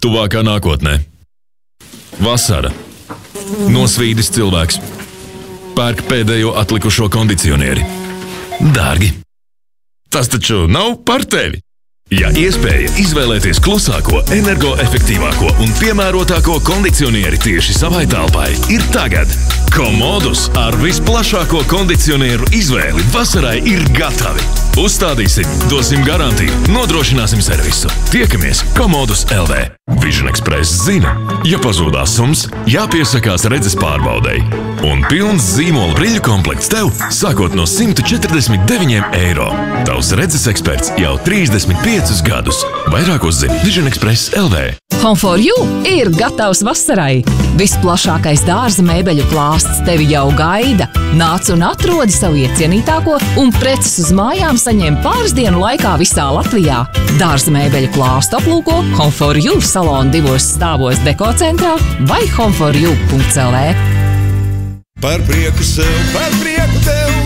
Tuvākā nākotnē. Vasara. Nosvīdis cilvēks. Pērk pēdējo atlikušo kondicionieri. Dārgi. Tas taču nav par tevi. Ja iespēja izvēlēties klusāko, energoefektīvāko un piemērotāko kondicionieri tieši savai telpai, ir tagad. Komodus ar visplašāko kondicionieru izvēli vasarai ir gatavi. Uzstādīsim, dosim garantiju, nodrošināsim servisu. Tiekamies Komodus LV. Vision Express zina, ja pazūdās sums, jāpiesakās redzes pārbaudei. Un pilns zīmola brīļu komplekts tev sākot no 149 eiro. Tavs redzes eksperts jau 35 gadus. Vairāk uzzini Vision Express LV. Home4U ir gatavs vasarai. Visplašākais dārza mēbeļu klāsts tevi jau gaida. Nāc un atrodi savu iecienītāko un preces uz mājām saņem pāris dienu laikā visā Latvijā. Dārza mēbeļu klāstu aplūko Home4U salonu 2 stāvos Dekocentrā vai home4u.lv. Par prieku sev, par prieku tev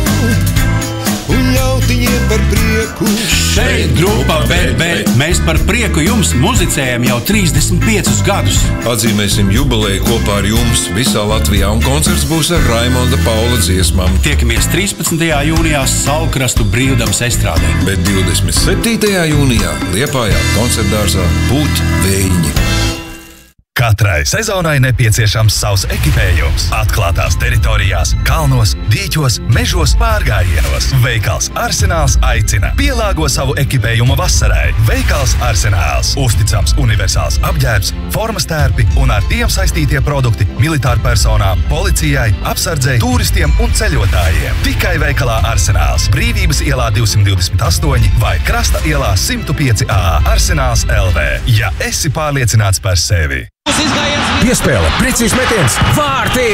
un ļautiņiem par prieku. Šeit grupa BB. Mēs par prieku jums muzicējam jau 35 gadus. Atzīmēsim jubileju kopā ar jums visā Latvijā un koncerts būs ar Raimonda Paula dziesmām. Tiekamies 13. jūnijā Saulkrastu brīvdams estrādē. Bet 27. jūnijā Liepājā koncertdārzā Būt vējiņi. Katrai sezonai nepieciešams savs ekipējums. Atklātās teritorijās, kalnos, dīķos, mežos, pārgājienos. Veikals Arsenāls aicina. Pielāgo savu ekipējumu vasarai. Veikals Arsenāls. Uzticams universāls apģērbs, formas tērpi un ar tiem saistītie produkti militārpersonām, policijai, apsardzei, turistiem un ceļotājiem. Tikai veikalā Arsenāls. Brīvības ielā 228 vai Krasta ielā 105A. Arsenāls LV. Ja esi pārliecināts par sevi. Piespēle, precīzs metiens, vārtī!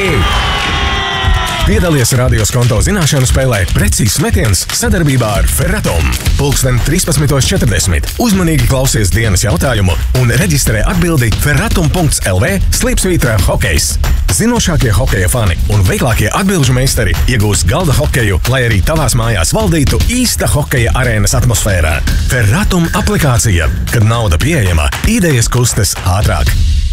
Piedalies radios konto zināšanu spēlē Precīzs metiens sadarbībā ar Ferratom. 13:40. Uzmanīgi klausies dienas jautājumu un reģistrē atbildi ferratom.lv/hokejs. Zinošākie hokeja fani un veiklākie atbilžu meistari iegūs galda hokeju, lai arī tavās mājās valdītu īsta hokeja arēnas atmosfērā. Ferratom aplikācija, kad nauda pieejama, idejas kustas ātrāk.